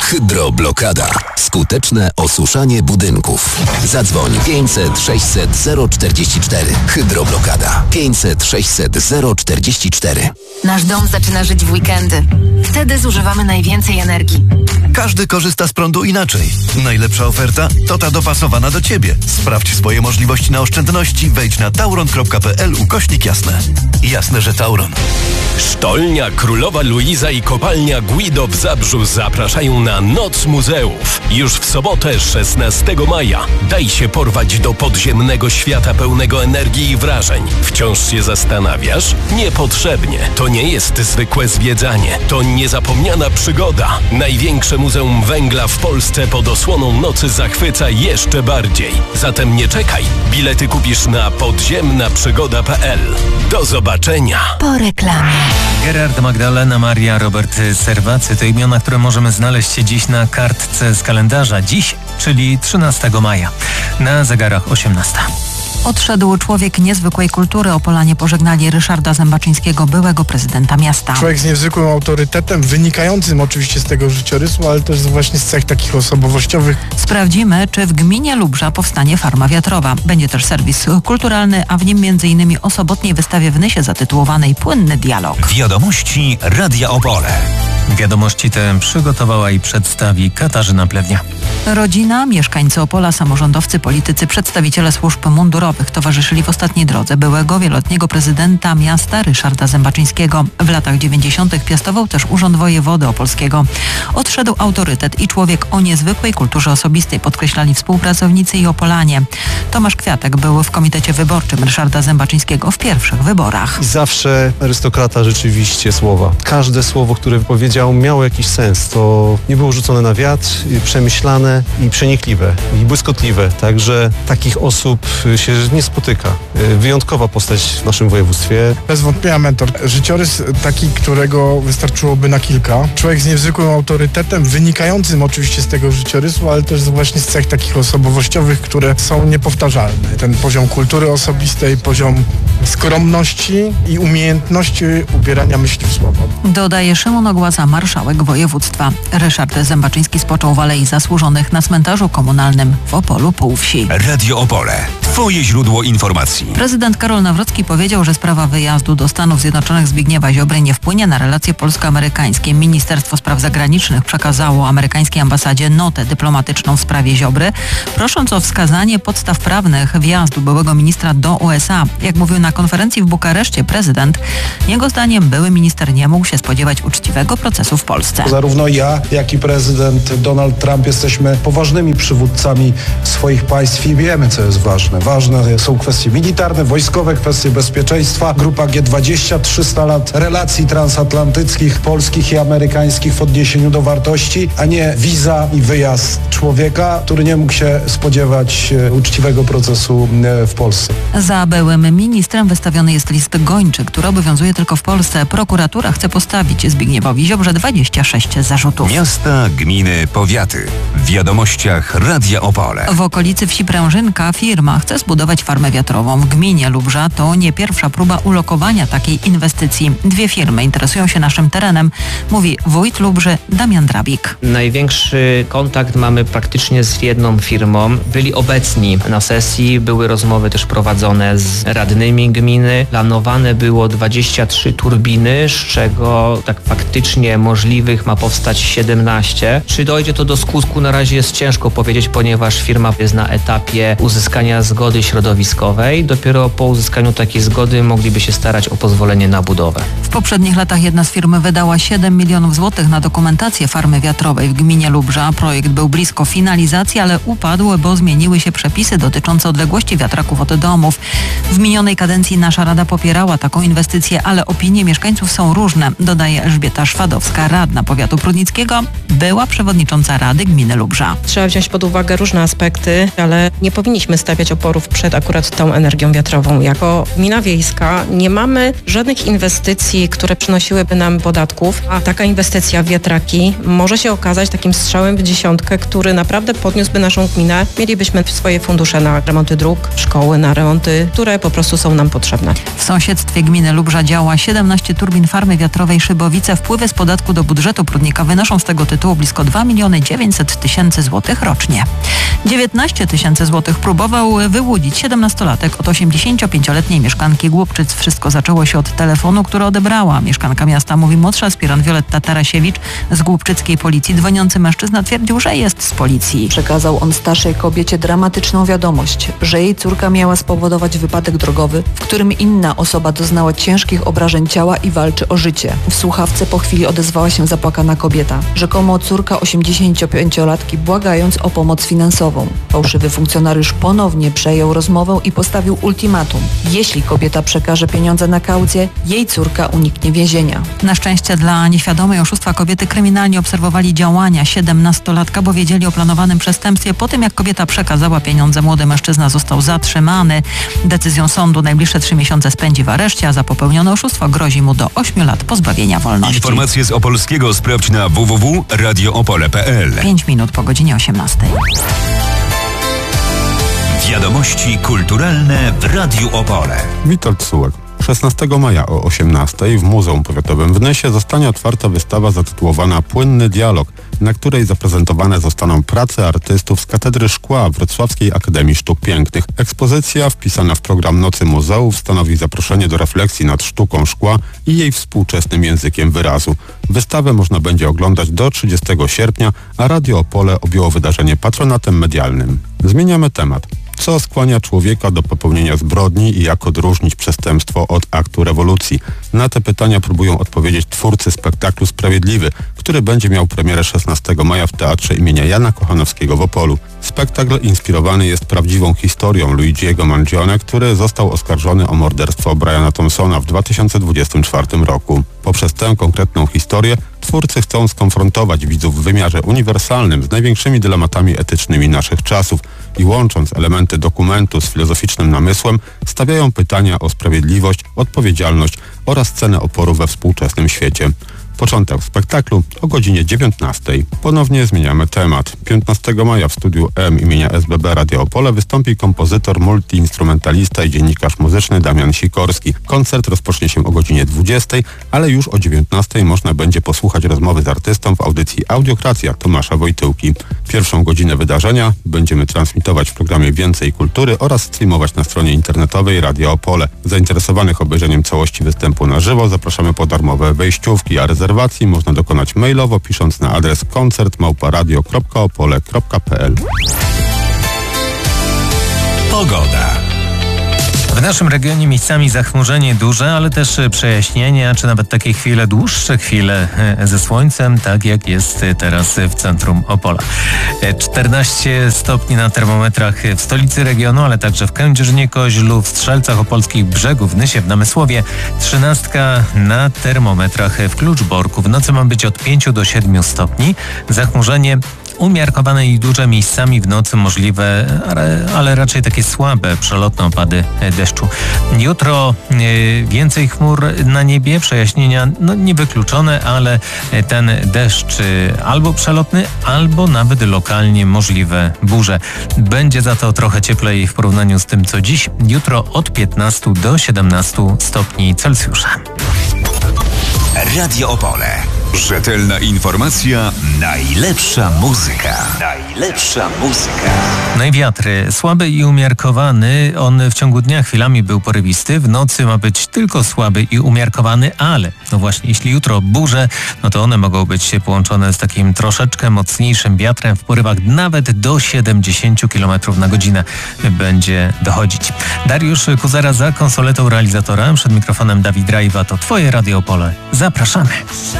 Hydroblokada. Skuteczne osuszanie budynków. Zadzwoń 500 600 044. Hydroblokada. 500 600 044. Nasz dom zaczyna żyć w weekendy. Wtedy zużywamy najwięcej energii. Każdy korzysta z prądu inaczej. Najlepsza oferta to ta dopasowana do Ciebie. Sprawdź swoje możliwości na oszczędności. Wejdź na tauron.pl/jasne. Jasne, że Tauron. Sztolnia Królowa Luiza i kopalnia Guido w Zabrzu zapraszają na Noc Muzeów. Już w sobotę 16 maja. Daj się porwać do podziemnego świata pełnego energii i wrażeń. Wciąż się zastanawiasz? Niepotrzebnie. To nie jest zwykłe zwiedzanie. To niezapomniana przygoda. Największe Muzeum Węgla w Polsce pod osłoną nocy zachwyca jeszcze bardziej. Zatem nie czekaj. Bilety kupisz na podziemnaprzygoda.pl. Do zobaczenia. Po reklamie. Gerard, Magdalena, Maria, Robert, Serwacy to imiona, które możemy znaleźć dziś na kartce z kalendarza. Dziś, czyli 13 maja. Na zegarach 18. Odszedł człowiek niezwykłej kultury. Opolanie pożegnali Ryszarda Zębaczyńskiego, byłego prezydenta miasta. Człowiek z niezwykłym autorytetem, wynikającym oczywiście z tego życiorysu, ale też właśnie z cech takich osobowościowych. Sprawdzimy, czy w gminie Lubrza powstanie farma wiatrowa. Będzie też serwis kulturalny, a w nim m.in. o sobotniej wystawie w Nysie zatytułowanej Płynny dialog. Wiadomości Radia Opole. Wiadomości te przygotowała i przedstawi Katarzyna Plewnia. Rodzina, mieszkańcy Opola, samorządowcy, politycy, przedstawiciele służb mundurowych towarzyszyli w ostatniej drodze byłego wieloletniego prezydenta miasta Ryszarda Zębaczyńskiego. W latach 90. piastował też urząd wojewody opolskiego. Odszedł autorytet i człowiek o niezwykłej kulturze osobistej, podkreślali współpracownicy i Opolanie. Tomasz Kwiatek był w komitecie wyborczym Ryszarda Zębaczyńskiego w pierwszych wyborach. I zawsze arystokrata rzeczywiście słowa. Każde słowo, które wypowiedział, miało jakiś sens. To nie było rzucone na wiatr, przemyślane i przenikliwe i błyskotliwe. Także takich osób się nie spotyka. Wyjątkowa postać w naszym województwie. Bez wątpienia mentor. Życiorys taki, którego wystarczyłoby na kilka. Człowiek z niezwykłym autorytetem, wynikającym oczywiście z tego życiorysu, ale też właśnie z cech takich osobowościowych, które są niepowtarzalne. Ten poziom kultury osobistej, poziom skromności i umiejętności ubierania myśli w słowo. Dodaje Szymon Ogłaza, marszałek województwa. Ryszard Zębaczyński spoczął w Alei Zasłużonych na cmentarzu komunalnym w Opolu Półwsi. Radio Opole. Twoje źródło informacji. Prezydent Karol Nawrocki powiedział, że sprawa wyjazdu do Stanów Zjednoczonych Zbigniewa Ziobry nie wpłynie na relacje polsko-amerykańskie. Ministerstwo Spraw Zagranicznych przekazało amerykańskiej ambasadzie notę dyplomatyczną w sprawie Ziobry, prosząc o wskazanie podstaw prawnych wjazdu byłego ministra do USA. Jak mówił na konferencji w Bukareszcie prezydent, jego zdaniem były minister nie mógł się spodziewać uczciwego procesu w Polsce. Zarówno ja, jak i prezydent Donald Trump jesteśmy poważnymi przywódcami swoich państw i wiemy, co jest ważne. Ważne są kwestie militarne, wojskowe, kwestie bezpieczeństwa. Grupa G20, 300 lat relacji transatlantyckich, polskich i amerykańskich w odniesieniu do wartości, a nie wiza i wyjazd człowieka, który nie mógł się spodziewać uczciwego procesu w Polsce. Za byłym ministrem wystawiony jest list gończy, który obowiązuje tylko w Polsce. Prokuratura chce postawić Zbigniewowi Ziobrze 26 zarzutów. Miasta, gminy, powiaty. W wiadomościach Radia Opole. W okolicy wsi Prężynka firma chce zbudować farmę wiatrową. W gminie Lubrza to nie pierwsza próba ulokowania takiej inwestycji. 2 firmy interesują się naszym terenem, mówi wójt Lubrzy Damian Drabik. Największy kontakt mamy praktycznie z jedną firmą. Byli obecni na sesji, były rozmowy też prowadzone z radnymi gminy. Planowane było 23 turbiny, z czego tak faktycznie możliwych ma powstać 17. Czy dojdzie to do skutku, na razie jest ciężko powiedzieć, ponieważ firma jest na etapie uzyskania zgody środowiskowej. Dopiero po uzyskaniu takiej zgody mogliby się starać o pozwolenie na budowę. W poprzednich latach jedna z firm wydała 7 milionów złotych na dokumentację farmy wiatrowej w gminie Lubrza. Projekt był blisko finalizacji, ale upadł, bo zmieniły się przepisy dotyczące odległości wiatraków od domów. W minionej kadencji nasza rada popierała taką inwestycję, ale opinie mieszkańców są różne, dodaje Elżbieta Szwadowska, radna powiatu prudnickiego, była przewodnicząca Rady Gminy Lubrza. Trzeba wziąć pod uwagę różne aspekty, ale nie powinniśmy stawiać oporów przed akurat tą energią wiatrową. Jako gmina wiejska nie mamy żadnych inwestycji, które przynosiłyby nam podatków, a taka inwestycja w wiatraki może się okazać takim strzałem w dziesiątkę, który naprawdę podniósłby naszą gminę. Mielibyśmy swoje fundusze na remonty dróg, szkoły, na remonty, które po prostu są nam potrzebne. W sąsiedztwie gminy Lubrza działa 17 turbin farmy wiatrowej Szybowice. Wpływy z podatku do budżetu Prudnika wynoszą z tego tytułu blisko 2 900 000 złotych rocznie. 19 000 złotych próbował wyłudzić 17-latek od 85-letniej mieszkanki Głubczyc. Wszystko zaczęło się od telefonu, który odebrała mieszkanka miasta, mówi młodsza aspirant Wioletta Tarasiewicz z głubczyckiej policji. Dzwoniący mężczyzna twierdził, że jest z policji. Przekazał on starszej kobiecie dramatyczną wiadomość, że jej córka miała spowodować wypadek drogowy, w którym inna osoba doznała ciężkich obrażeń ciała i walczy o życie. W słuchawce po chwili odezwała się zapłakana kobieta, rzekomo córka 85-latki, błagając o pomoc finansową. Fałszywy funkcjonariusz ponownie przejął rozmowę i postawił ultimatum. Jeśli kobieta przekaże pieniądze na kaucję, jej córka uniknie więzienia. Na szczęście dla nieświadomej oszustwa kobiety kryminalnie obserwowali działania 17-latka, bo wiedzieli o planowanym przestępstwie. Po tym jak kobieta przekazała pieniądze, młody mężczyzna został zatrzymany. Decyzją sądu najbliższe 3 miesiące spędzi w areszcie, a za popełnione oszustwo grozi mu do 8 lat pozbawienia wolności. Informacje z Opolskiego sprawdź na www.radioopole.pl. 5 minut po godzinie 18. Wiadomości kulturalne w Radiu Opole. Witold Sułek. 16 maja o 18 w Muzeum Powiatowym w Nysie zostanie otwarta wystawa zatytułowana Płynny Dialog, na której zaprezentowane zostaną prace artystów z Katedry Szkła Wrocławskiej Akademii Sztuk Pięknych. Ekspozycja wpisana w program Nocy Muzeów stanowi zaproszenie do refleksji nad sztuką szkła i jej współczesnym językiem wyrazu. Wystawę można będzie oglądać do 30 sierpnia, a Radio Opole objęło wydarzenie patronatem medialnym. Zmieniamy temat. Co skłania człowieka do popełnienia zbrodni i jak odróżnić przestępstwo od aktu rewolucji? Na te pytania próbują odpowiedzieć twórcy spektaklu Sprawiedliwy, który będzie miał premierę 16 maja w Teatrze imienia Jana Kochanowskiego w Opolu. Spektakl inspirowany jest prawdziwą historią Luigiego Mangione, który został oskarżony o morderstwo Briana Thompsona w 2024 roku. Poprzez tę konkretną historię twórcy chcą skonfrontować widzów w wymiarze uniwersalnym z największymi dylematami etycznymi naszych czasów i łącząc elementy dokumentu z filozoficznym namysłem, stawiają pytania o sprawiedliwość, odpowiedzialność oraz cenę oporu we współczesnym świecie. Początek spektaklu o godzinie 19. Ponownie zmieniamy temat. 15 maja w studiu M imienia SBB Radio Opole wystąpi kompozytor, multiinstrumentalista i dziennikarz muzyczny Damian Sikorski. Koncert rozpocznie się o godzinie 20, ale już o 19 można będzie posłuchać rozmowy z artystą w audycji Audiokracja Tomasza Wojtyłki. Pierwszą godzinę wydarzenia będziemy transmitować w programie Więcej Kultury oraz streamować na stronie internetowej Radio Opole. Zainteresowanych obejrzeniem całości występu na żywo zapraszamy po darmowe wejściówki, a rezerwacji można dokonać mailowo pisząc na adres koncert@radio.opole.pl. Pogoda. W naszym regionie miejscami zachmurzenie duże, ale też przejaśnienia, czy nawet takie chwile, dłuższe chwile ze słońcem, tak jak jest teraz w centrum Opola. 14 stopni na termometrach w stolicy regionu, ale także w Kędzierzynie-Koźlu, w Strzelcach Opolskich Brzegów, w Nysie, w Namysłowie. 13 na termometrach w Kluczborku. W nocy ma być od 5 do 7 stopni. Zachmurzenie umiarkowane i duże, miejscami w nocy możliwe, ale raczej takie słabe, przelotne opady deszczu. Jutro więcej chmur na niebie, przejaśnienia niewykluczone, ale ten deszcz albo przelotny, albo nawet lokalnie możliwe burze. Będzie za to trochę cieplej w porównaniu z tym, co dziś. Jutro od 15 do 17 stopni Celsjusza. Radio Opole. Rzetelna informacja, najlepsza muzyka. Najlepsza muzyka. No i wiatry. Słaby i umiarkowany. On w ciągu dnia chwilami był porywisty. W nocy ma być tylko słaby i umiarkowany, ale no właśnie, jeśli jutro burze, no to one mogą być połączone z takim troszeczkę mocniejszym wiatrem w porywach nawet do 70 km na godzinę będzie dochodzić. Dariusz Kuzera za konsoletą realizatora. Przed mikrofonem Dawid Rajwa. To Twoje Radio Opole. Zapraszamy.